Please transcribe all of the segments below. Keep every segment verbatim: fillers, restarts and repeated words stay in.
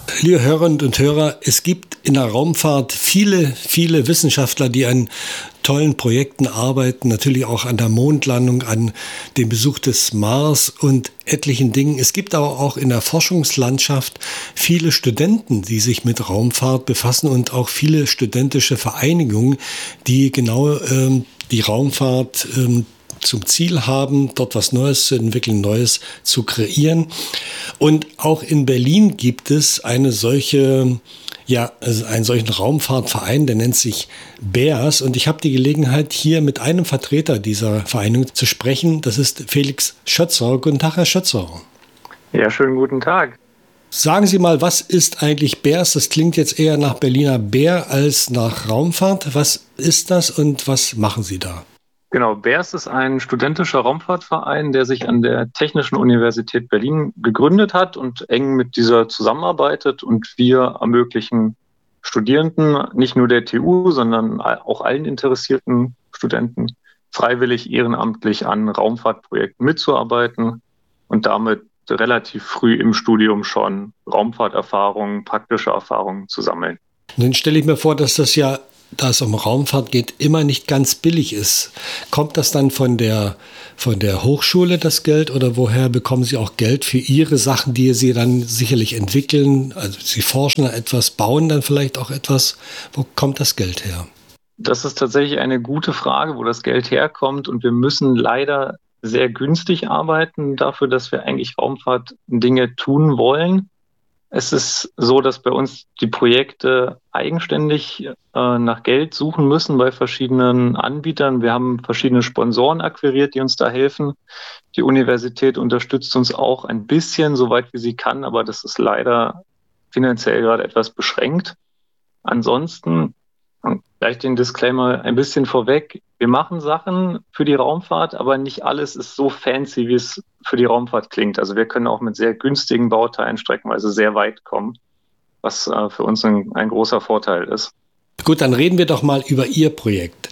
Liebe Hörerinnen und Hörer, es gibt in der Raumfahrt viele, viele Wissenschaftler, die an tollen Projekten arbeiten, natürlich auch an der Mondlandung, an dem Besuch des Mars und etlichen Dingen. Es gibt aber auch in der Forschungslandschaft viele Studenten, die sich mit Raumfahrt befassen und auch viele studentische Vereinigungen, die genau ähm, die Raumfahrt ähm, zum Ziel haben, dort was Neues zu entwickeln, Neues zu kreieren. Und auch in Berlin gibt es eine solche, ja, also einen solchen Raumfahrtverein, der nennt sich B E A R S. Und ich habe die Gelegenheit, hier mit einem Vertreter dieser Vereinigung zu sprechen. Das ist Felix Schötzer. Guten Tag, Herr Schötzer. Ja, schönen guten Tag. Sagen Sie mal, was ist eigentlich B E A R S? Das klingt jetzt eher nach Berliner Bär als nach Raumfahrt. Was ist das und was machen Sie da? Genau, B E A R S ist ein studentischer Raumfahrtverein, der sich an der Technischen Universität Berlin gegründet hat und eng mit dieser zusammenarbeitet. Und wir ermöglichen Studierenden, nicht nur der T U, sondern auch allen interessierten Studenten, freiwillig ehrenamtlich an Raumfahrtprojekten mitzuarbeiten und damit relativ früh im Studium schon Raumfahrterfahrungen, praktische Erfahrungen zu sammeln. Nun stelle ich mir vor, dass das ja, da es um Raumfahrt geht, immer nicht ganz billig ist. Kommt das dann von der, von der Hochschule, das Geld, oder woher bekommen Sie auch Geld für Ihre Sachen, die Sie dann sicherlich entwickeln? Also Sie forschen an etwas, bauen dann vielleicht auch etwas. Wo kommt das Geld her? Das ist tatsächlich eine gute Frage, wo das Geld herkommt. Und wir müssen leider sehr günstig arbeiten dafür, dass wir eigentlich Raumfahrt-Dinge tun wollen. Es ist so, dass bei uns die Projekte eigenständig äh, nach Geld suchen müssen bei verschiedenen Anbietern. Wir haben verschiedene Sponsoren akquiriert, die uns da helfen. Die Universität unterstützt uns auch ein bisschen, soweit wie sie kann, aber das ist leider finanziell gerade etwas beschränkt. Ansonsten, gleich den Disclaimer ein bisschen vorweg, wir machen Sachen für die Raumfahrt, aber nicht alles ist so fancy, wie es für die Raumfahrt klingt. Also wir können auch mit sehr günstigen Bauteilen streckenweise sehr weit kommen, was äh, für uns ein, ein großer Vorteil ist. Gut, dann reden wir doch mal über Ihr Projekt.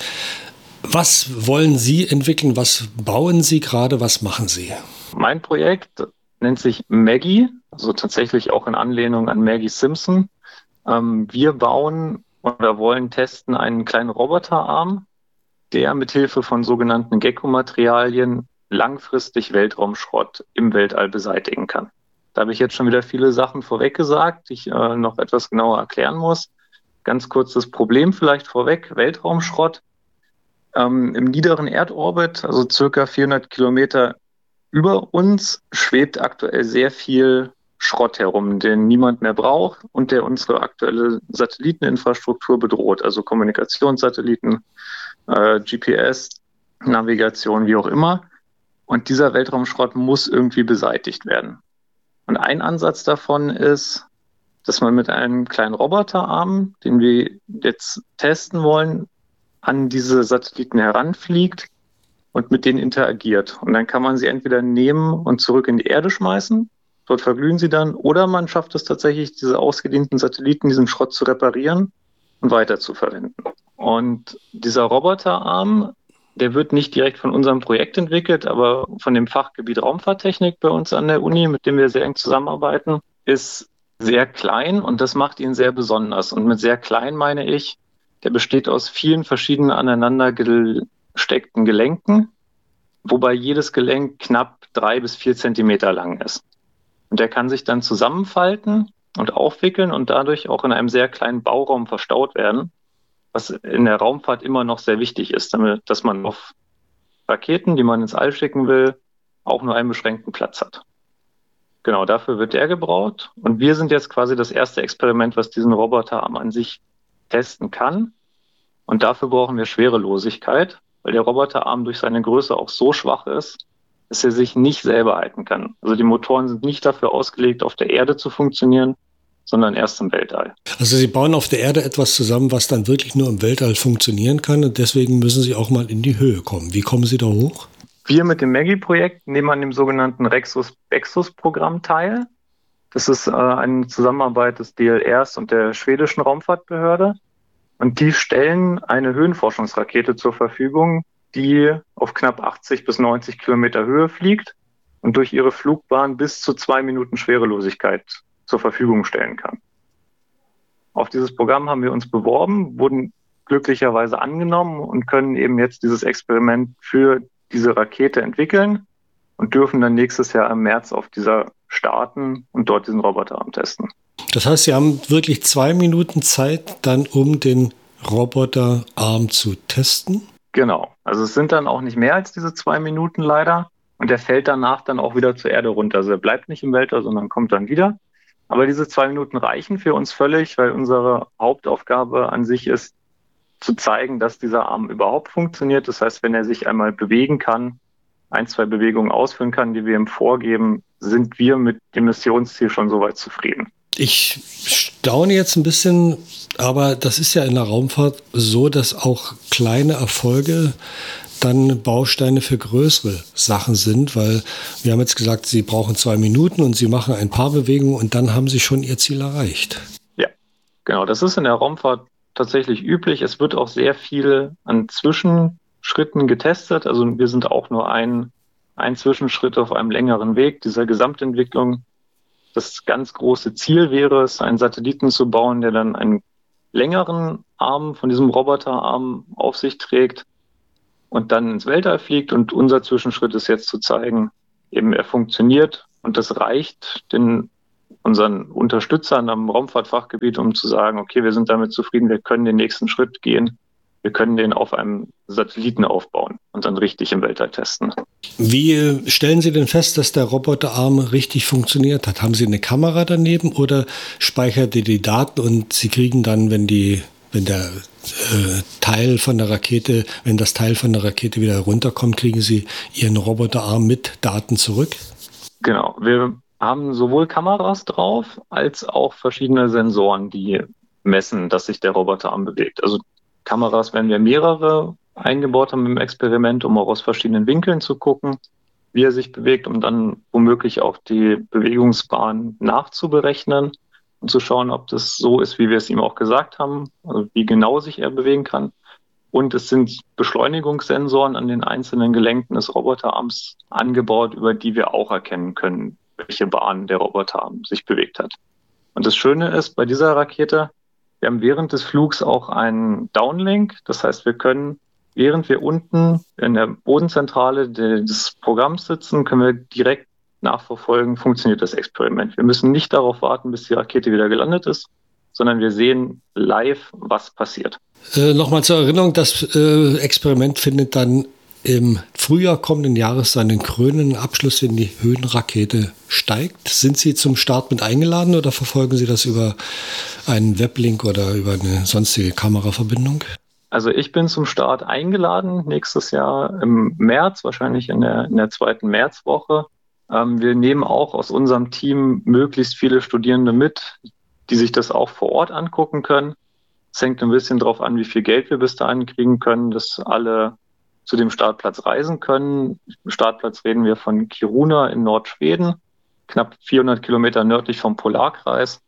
Was wollen Sie entwickeln? Was bauen Sie gerade? Was machen Sie? Mein Projekt nennt sich Maggie, also tatsächlich auch in Anlehnung an Maggie Simpson. Ähm, wir bauen oder wollen testen einen kleinen Roboterarm, der mithilfe von sogenannten Gecko-Materialien langfristig Weltraumschrott im Weltall beseitigen kann. Da habe ich jetzt schon wieder viele Sachen vorweg gesagt, die ich äh, noch etwas genauer erklären muss. Ganz kurz das Problem vielleicht vorweg, Weltraumschrott. Ähm, Im niederen Erdorbit, also circa vierhundert Kilometer über uns, schwebt aktuell sehr viel Schrott herum, den niemand mehr braucht und der unsere aktuelle Satelliteninfrastruktur bedroht, also Kommunikationssatelliten, äh, G P S, Navigation, wie auch immer. Und dieser Weltraumschrott muss irgendwie beseitigt werden. Und ein Ansatz davon ist, dass man mit einem kleinen Roboterarm, den wir jetzt testen wollen, an diese Satelliten heranfliegt und mit denen interagiert. Und dann kann man sie entweder nehmen und zurück in die Erde schmeißen, dort verglühen sie dann, oder man schafft es tatsächlich, diese ausgedienten Satelliten, diesen Schrott zu reparieren und weiter zu verwenden. Und dieser Roboterarm, der wird nicht direkt von unserem Projekt entwickelt, aber von dem Fachgebiet Raumfahrttechnik bei uns an der Uni, mit dem wir sehr eng zusammenarbeiten, ist sehr klein und das macht ihn sehr besonders. Und mit sehr klein meine ich, der besteht aus vielen verschiedenen aneinander gesteckten Gelenken, wobei jedes Gelenk knapp drei bis vier Zentimeter lang ist. Und der kann sich dann zusammenfalten und aufwickeln und dadurch auch in einem sehr kleinen Bauraum verstaut werden, was in der Raumfahrt immer noch sehr wichtig ist, damit, dass man auf Raketen, die man ins All schicken will, auch nur einen beschränkten Platz hat. Genau, dafür wird der gebaut. Und wir sind jetzt quasi das erste Experiment, was diesen Roboterarm an sich testen kann. Und dafür brauchen wir Schwerelosigkeit, weil der Roboterarm durch seine Größe auch so schwach ist, dass er sich nicht selber halten kann. Also die Motoren sind nicht dafür ausgelegt, auf der Erde zu funktionieren, sondern erst im Weltall. Also Sie bauen auf der Erde etwas zusammen, was dann wirklich nur im Weltall funktionieren kann und deswegen müssen Sie auch mal in die Höhe kommen. Wie kommen Sie da hoch? Wir mit dem Maggie-Projekt nehmen an dem sogenannten Rexus-Bexus-Programm teil. Das ist äh, eine Zusammenarbeit des D L Rs und der schwedischen Raumfahrtbehörde. Und die stellen eine Höhenforschungsrakete zur Verfügung, die auf knapp achtzig bis neunzig Kilometer Höhe fliegt und durch ihre Flugbahn bis zu zwei Minuten Schwerelosigkeit zur Verfügung stellen kann. Auf dieses Programm haben wir uns beworben, wurden glücklicherweise angenommen und können eben jetzt dieses Experiment für diese Rakete entwickeln und dürfen dann nächstes Jahr im März auf dieser starten und dort diesen Roboterarm testen. Das heißt, Sie haben wirklich zwei Minuten Zeit dann, um den Roboterarm zu testen? Genau. Also es sind dann auch nicht mehr als diese zwei Minuten leider. Und der fällt danach dann auch wieder zur Erde runter. Also er bleibt nicht im Weltall, sondern kommt dann wieder. Aber diese zwei Minuten reichen für uns völlig, weil unsere Hauptaufgabe an sich ist, zu zeigen, dass dieser Arm überhaupt funktioniert. Das heißt, wenn er sich einmal bewegen kann, ein, zwei Bewegungen ausführen kann, die wir ihm vorgeben, sind wir mit dem Missionsziel schon soweit zufrieden. Ich staune jetzt ein bisschen, aber das ist ja in der Raumfahrt so, dass auch kleine Erfolge dann Bausteine für größere Sachen sind, weil wir haben jetzt gesagt, Sie brauchen zwei Minuten und Sie machen ein paar Bewegungen und dann haben Sie schon Ihr Ziel erreicht. Ja, genau. Das ist in der Raumfahrt tatsächlich üblich. Es wird auch sehr viel an Zwischenschritten getestet. Also wir sind auch nur ein, ein Zwischenschritt auf einem längeren Weg dieser Gesamtentwicklung. Das ganz große Ziel wäre es, einen Satelliten zu bauen, der dann einen längeren Arm von diesem Roboterarm auf sich trägt und dann ins Weltall fliegt. Und unser Zwischenschritt ist jetzt zu zeigen, eben er funktioniert und das reicht den unseren Unterstützern am Raumfahrtfachgebiet, um zu sagen, okay, wir sind damit zufrieden, wir können den nächsten Schritt gehen, wir können den auf einem Satelliten aufbauen und dann richtig im Weltall testen. Wie stellen Sie denn fest, dass der Roboterarm richtig funktioniert hat? Haben Sie eine Kamera daneben oder speichert ihr die Daten und Sie kriegen dann, wenn die wenn der äh, Teil von der Rakete, wenn das Teil von der Rakete wieder runterkommt, kriegen Sie Ihren Roboterarm mit Daten zurück? Genau, wir haben sowohl Kameras drauf, als auch verschiedene Sensoren, die messen, dass sich der Roboterarm bewegt. Also Kameras werden wir mehrere eingebaut haben im Experiment, um auch aus verschiedenen Winkeln zu gucken, wie er sich bewegt, um dann womöglich auch die Bewegungsbahn nachzuberechnen und zu schauen, ob das so ist, wie wir es ihm auch gesagt haben, also wie genau sich er bewegen kann. Und es sind Beschleunigungssensoren an den einzelnen Gelenken des Roboterarms angebaut, über die wir auch erkennen können, welche Bahn der Roboterarm sich bewegt hat. Und das Schöne ist bei dieser Rakete, wir haben während des Flugs auch einen Downlink. Das heißt, wir können, während wir unten in der Bodenzentrale des Programms sitzen, können wir direkt nachverfolgen, funktioniert das Experiment. Wir müssen nicht darauf warten, bis die Rakete wieder gelandet ist, sondern wir sehen live, was passiert. Äh, Nochmal zur Erinnerung, das äh, Experiment findet dann im Frühjahr kommenden Jahres seinen krönenden Abschluss, wenn die Höhenrakete steigt. Sind Sie zum Start mit eingeladen oder verfolgen Sie das über einen Weblink oder über eine sonstige Kameraverbindung? Also ich bin zum Start eingeladen, nächstes Jahr im März, wahrscheinlich in der, in der zweiten Märzwoche. Ähm, wir nehmen auch aus unserem Team möglichst viele Studierende mit, die sich das auch vor Ort angucken können. Es hängt ein bisschen darauf an, wie viel Geld wir bis dahin kriegen können, dass alle zu dem Startplatz reisen können. Im Startplatz reden wir von Kiruna in Nordschweden, knapp vierhundert Kilometer nördlich vom Polarkreis.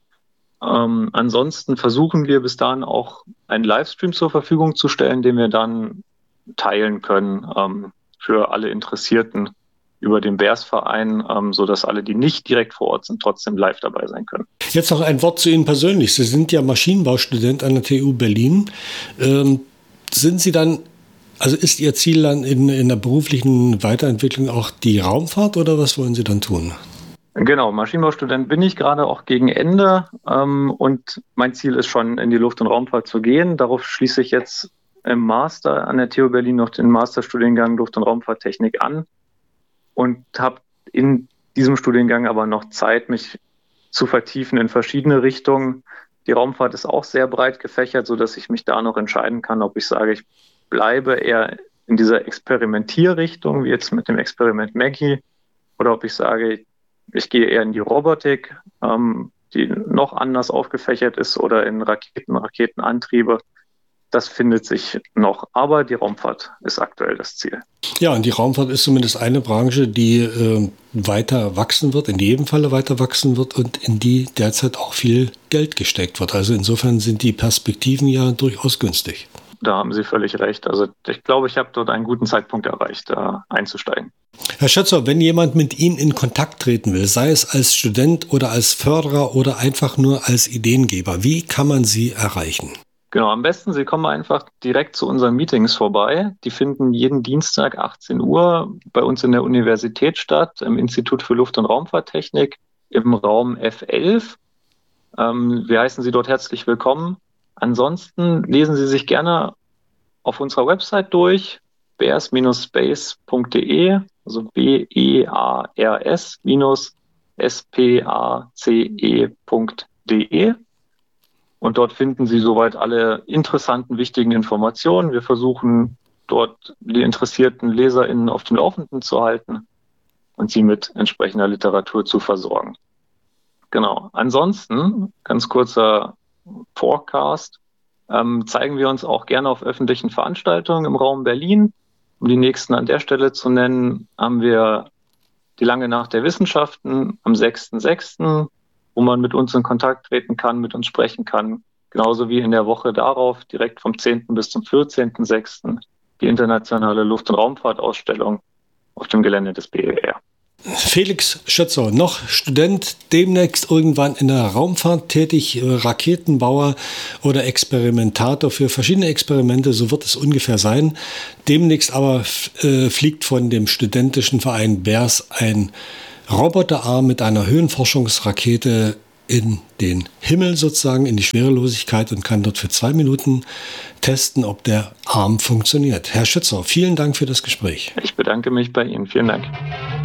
Ähm, ansonsten versuchen wir bis dahin auch einen Livestream zur Verfügung zu stellen, den wir dann teilen können ähm, für alle Interessierten über den Bears-Verein, ähm, sodass alle, die nicht direkt vor Ort sind, trotzdem live dabei sein können. Jetzt noch ein Wort zu Ihnen persönlich. Sie sind ja Maschinenbaustudent an der T U Berlin. Ähm, sind Sie dann Also ist Ihr Ziel dann in, in der beruflichen Weiterentwicklung auch die Raumfahrt oder was wollen Sie dann tun? Genau, Maschinenbaustudent bin ich gerade auch gegen Ende ähm, und mein Ziel ist schon, in die Luft- und Raumfahrt zu gehen. Darauf schließe ich jetzt im Master an der T U Berlin noch den Masterstudiengang Luft- und Raumfahrttechnik an und habe in diesem Studiengang aber noch Zeit, mich zu vertiefen in verschiedene Richtungen. Die Raumfahrt ist auch sehr breit gefächert, sodass ich mich da noch entscheiden kann, ob ich sage, ich bleibe eher in dieser Experimentierrichtung, wie jetzt mit dem Experiment Maggie, oder ob ich sage, ich gehe eher in die Robotik, ähm, die noch anders aufgefächert ist, oder in Raketen, Raketenantriebe. Das findet sich noch, aber die Raumfahrt ist aktuell das Ziel. Ja, und die Raumfahrt ist zumindest eine Branche, die äh, weiter wachsen wird, in jedem Falle weiter wachsen wird und in die derzeit auch viel Geld gesteckt wird. Also insofern sind die Perspektiven ja durchaus günstig. da haben Sie völlig recht. Also ich glaube, ich habe dort einen guten Zeitpunkt erreicht, da einzusteigen. Herr Schötzer, wenn jemand mit Ihnen in Kontakt treten will, sei es als Student oder als Förderer oder einfach nur als Ideengeber, wie kann man Sie erreichen? Genau, am besten, Sie kommen einfach direkt zu unseren Meetings vorbei. Die finden jeden Dienstag achtzehn Uhr bei uns in der Universität statt, im Institut für Luft- und Raumfahrttechnik im Raum F elf. Ähm, wir heißen Sie dort herzlich willkommen. Ansonsten lesen Sie sich gerne auf unserer Website durch, bears Bindestrich space Punkt de, also B E A R S S P A C E Punkt de. Und dort finden Sie soweit alle interessanten, wichtigen Informationen. Wir versuchen dort die interessierten LeserInnen auf dem Laufenden zu halten und sie mit entsprechender Literatur zu versorgen. Genau. Ansonsten, ganz kurzer Forecast, ähm, zeigen wir uns auch gerne auf öffentlichen Veranstaltungen im Raum Berlin. Um die nächsten an der Stelle zu nennen, haben wir die Lange Nacht der Wissenschaften am sechsten sechsten, wo man mit uns in Kontakt treten kann, mit uns sprechen kann. Genauso wie in der Woche darauf, direkt vom zehnten bis zum vierzehnten sechsten die internationale Luft- und Raumfahrtausstellung auf dem Gelände des B E R. Felix Schötzer, noch Student, demnächst irgendwann in der Raumfahrt tätig, Raketenbauer oder Experimentator für verschiedene Experimente, so wird es ungefähr sein. Demnächst aber äh, fliegt von dem studentischen Verein BEARS ein Roboterarm mit einer Höhenforschungsrakete in den Himmel sozusagen, in die Schwerelosigkeit und kann dort für zwei Minuten testen, ob der Arm funktioniert. Herr Schötzer, vielen Dank für das Gespräch. Ich bedanke mich bei Ihnen. Vielen Dank.